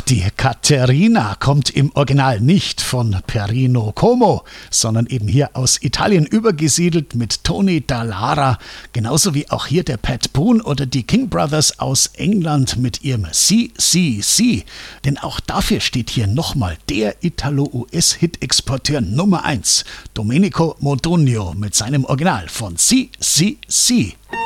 die Caterina kommt im Original nicht von Perino Como, sondern eben hier aus Italien übergesiedelt mit Tony Dallara, genauso wie auch hier der Pat Boone oder die King Brothers aus England mit ihrem CCC. Denn auch dafür steht hier nochmal der Italo-US-Hit-Exporteur Nummer 1, Domenico Modugno mit seinem Original von CCC.